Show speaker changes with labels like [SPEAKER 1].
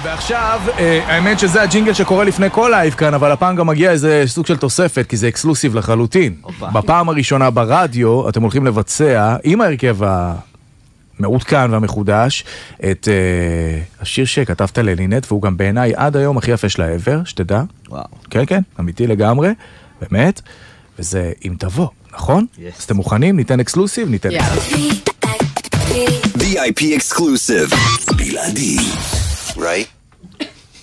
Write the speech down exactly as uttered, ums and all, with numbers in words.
[SPEAKER 1] ועכשיו, האמת שזה הג'ינגל שקורה לפני כל לייב כאן, אבל הפעם גם מגיע איזה סוג של תוספת, כי זה אקסקלוסיב לחלוטין. בפעם הראשונה ברדיו, אתם הולכים לבצע, עם ההרכב המעודכן והמחודש, את השיר שכתבת ללינט, והוא גם בעיניי עד היום הכי יפה שלה ever, שתדע.
[SPEAKER 2] וואו.
[SPEAKER 1] כן, כן, אמיתי לגמרי, באמת, וזה אם תבוא, נכון? אז אתם מוכנים? ניתן אקסקלוסיב? ניתן.
[SPEAKER 3] V I P exclusive. בלעדי. Right?